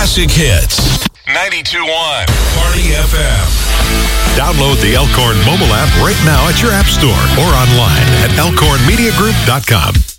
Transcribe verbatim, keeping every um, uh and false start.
classic hits. ninety-two point one Party F M. Download the Elkhorn mobile app right now at your app store or online at elkhorn media group dot com.